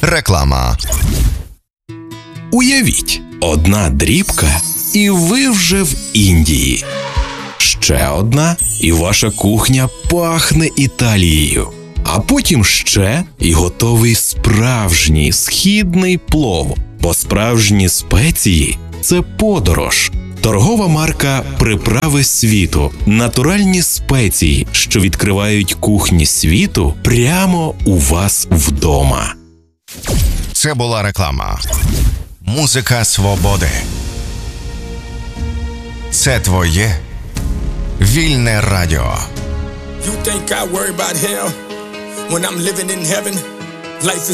Реклама. Уявіть, одна дрібка, і ви вже в Індії. Ще одна, і ваша кухня пахне Італією. А потім ще, і готовий справжній східний плов. Бо справжні спеції – це подорож. Торгова марка «Приправи світу» – натуральні спеції, що відкривають кухні світу прямо у вас вдома. Це була реклама. Музика свободи. Це твоє вільне радіо. You think I worry about hell when I'm living in heaven? Life is